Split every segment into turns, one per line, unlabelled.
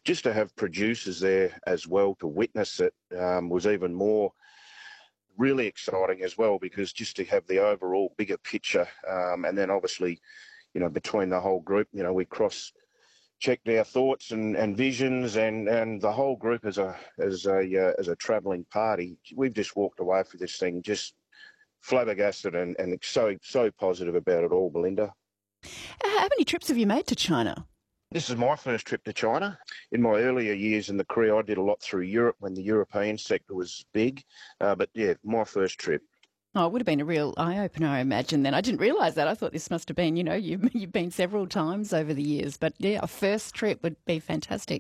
just to have producers there as well to witness it was even more really exciting as well, because just to have the overall bigger picture, and then obviously, between the whole group, we checked our thoughts and visions, and the whole group as a travelling party, we've just walked away from this thing just flabbergasted and so positive about it all, Belinda.
How many trips have you made to China?
This is my first trip to China. In my earlier years in the career, I did a lot through Europe when the European sector was big. But yeah, my first trip.
Oh, it would have been a real eye-opener, I imagine, then. I didn't realise that. I thought this must have been, you've been several times over the years. But yeah, a first trip would be fantastic.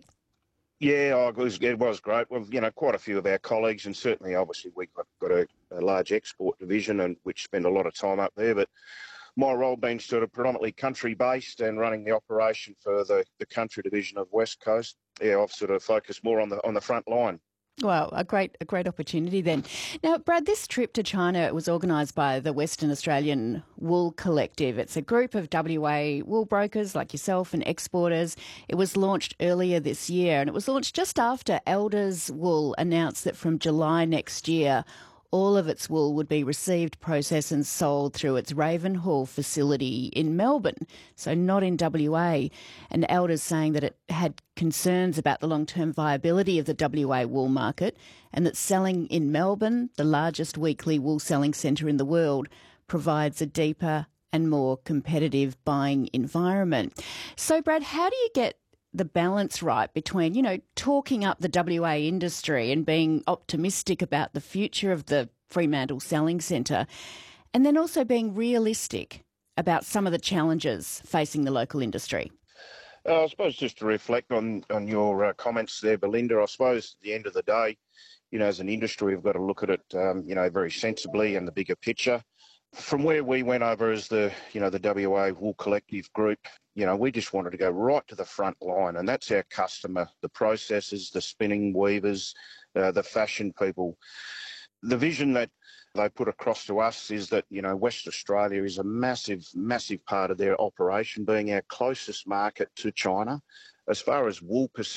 Yeah, it was great. Well, quite a few of our colleagues, and certainly, obviously, we've got a large export division, and which spend a lot of time up there. But my role being sort of predominantly country-based and running the operation for the country division of West Coast, yeah, I've sort of focused more on the front line.
Well, a great opportunity then. Now, Brad, this trip to China was organised by the Western Australian Wool Collective. It's a group of WA wool brokers like yourself and exporters. It was launched earlier this year, and it was launched just after Elders Wool announced that from July next year, all of its wool would be received, processed and sold through its Ravenhall facility in Melbourne, so not in WA. And Elders saying that it had concerns about the long-term viability of the WA wool market, and that selling in Melbourne, the largest weekly wool selling centre in the world, provides a deeper and more competitive buying environment. So, Brad, how do you get the balance right between, talking up the WA industry and being optimistic about the future of the Fremantle Selling Centre, and then also being realistic about some of the challenges facing the local industry?
I suppose just to reflect on your comments there, Belinda, I suppose at the end of the day, as an industry, we've got to look at it, very sensibly and the bigger picture. From where we went over as the WA Wool Collective Group, we just wanted to go right to the front line, and that's our customer, the processors, the spinning weavers, the fashion people. The vision that they put across to us is that, West Australia is a massive, massive part of their operation, being our closest market to China. As far as wool